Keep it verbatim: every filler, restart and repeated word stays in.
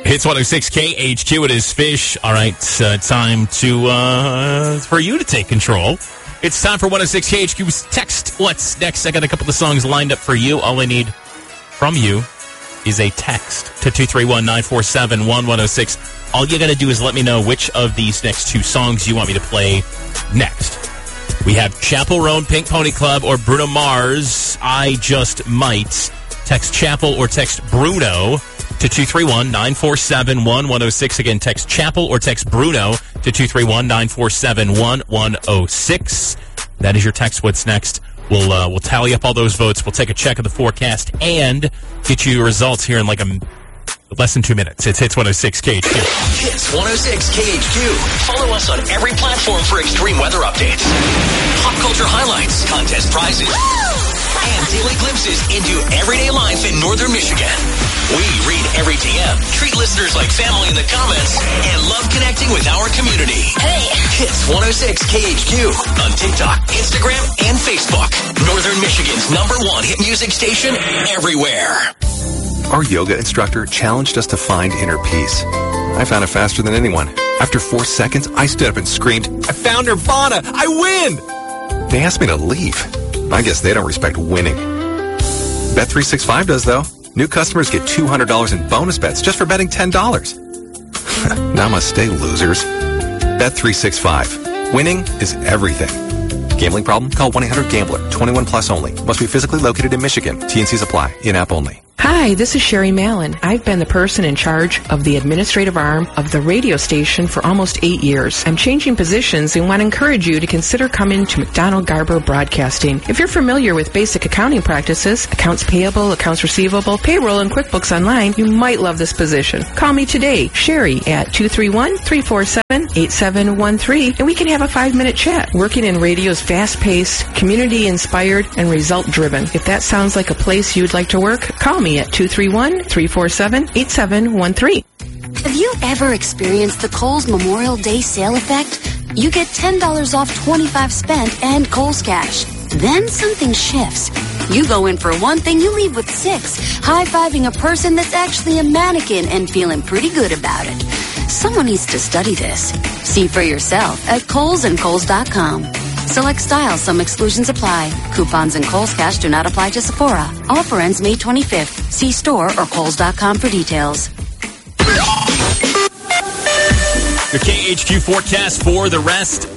Hits one oh six K H Q. It is Fish. All right, uh, time to uh, for you to take control. It's time for one oh six K H Q's Text What's Next. I got a couple of songs lined up for you. All I need from you is a text to two three one, nine four seven, one one oh six. All you got to do is let me know which of these next two songs you want me to play next. We have Chapel Roan, Pink Pony Club, or Bruno Mars, I Just Might. Text Chapel or text Bruno to two three one, nine four seven, one one oh six. Again, text Chapel or text Bruno to two three one, nine four seven, one one oh six. That is your text What's Next. We'll uh, we'll tally up all those votes. We'll take a check of the forecast and get you results here in like a less than two minutes. It's Hits one oh six K H Q. Hits one oh six K H Q. Follow us on every platform for extreme weather updates, pop culture highlights, contest prizes, and daily glimpses into everyday life in northern Michigan. We read every D M, treat listeners like family in the comments, and love connecting with our community. Hey! Hits one oh six K H Q on TikTok, Instagram, and Facebook. Northern Michigan's number one hit music station everywhere. Our yoga instructor challenged us to find inner peace. I found it faster than anyone. After four seconds, I stood up and screamed, I found Nirvana! I win! They asked me to leave. I guess they don't respect winning. Bet three sixty-five does, though. New customers get two hundred dollars in bonus bets just for betting ten dollars. Namaste, losers. Bet three sixty-five. Winning is everything. Gambling problem? Call one eight hundred gambler. twenty-one plus only. Must be physically located in Michigan. T N Cs apply. In-app only. Hi, this is Sherry Mallon. I've been the person in charge of the administrative arm of the radio station for almost eight years. I'm changing positions and want to encourage you to consider coming to McDonald Garber Broadcasting. If you're familiar with basic accounting practices, accounts payable, accounts receivable, payroll, and QuickBooks Online, you might love this position. Call me today, Sherry, at two three one, three four seven, eight seven one three, and we can have a five-minute chat. Working in radio's fast-paced, community-inspired, and result-driven. If that sounds like a place you'd like to work, call me at two three one, three four seven, eight seven one three. Have you ever experienced the Kohl's Memorial Day sale effect? You get ten dollars off twenty-five spent and Kohl's Cash. Then something shifts. You go in for one thing, you leave with six, high-fiving a person that's actually a mannequin and feeling pretty good about it. Someone needs to study this. See for yourself at Kohl's and Kohl's dot com. Select styles, some exclusions apply. Coupons and Kohl's Cash do not apply to Sephora. Offer ends May twenty-fifth. See store or Kohl's dot com for details. The K H Q forecast for the rest